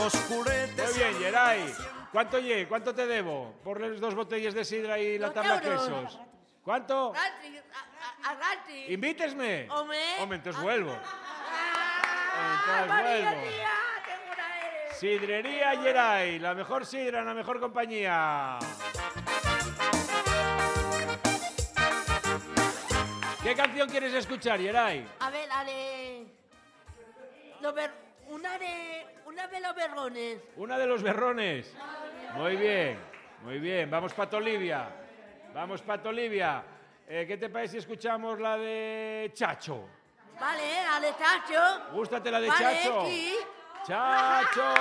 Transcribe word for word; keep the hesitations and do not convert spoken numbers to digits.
los curetes. Muy bien, Geray. ¿Cuánto lle? ¿Cuánto te debo por las dos botellas de sidra y la Dos tabla euros. quesos? ¿Cuánto? Gratis, a, a, a gratis. Invítesme. Home. Home, entonces vuelvo. Ah, Entonces María, vuelvo. tía, qué buena eres. Sidrería Geray, la mejor sidra, la mejor compañía. ¿Qué canción quieres escuchar, Geray? A ver, la de... Los ber- Una de... Una de los berrones. Una de los berrones. Muy bien, muy bien. Vamos, Pato Olivia. Vamos, Pato Olivia. Eh, ¿Qué te parece si escuchamos la de Chacho? Vale, la de Chacho. Gústate la de Vale, Chacho. sí. Chacho.